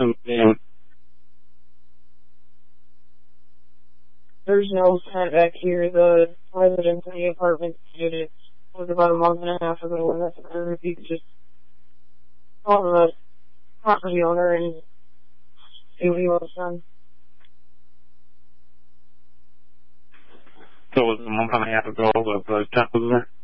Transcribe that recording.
person being? There's no tenant back here. The residents in the apartment unit was about a month and a half ago, and that's if you could just call the property owner and see what he wants done. So it was a month and a half ago that the tenant was there?